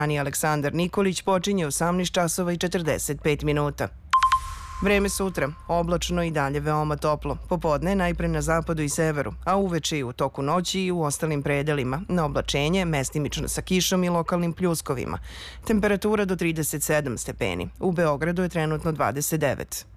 Aleksandar Nikolić počinje 18 časova i 45 minuta. Vreme sutra, oblačno i dalje veoma toplo. Popodne najpre na zapadu i severu, a uveče i u toku noći i u ostalim predelima. Na oblačenje, mestimično sa kišom i lokalnim pljuskovima. Temperatura do 37 stepeni. U Beogradu je trenutno 29.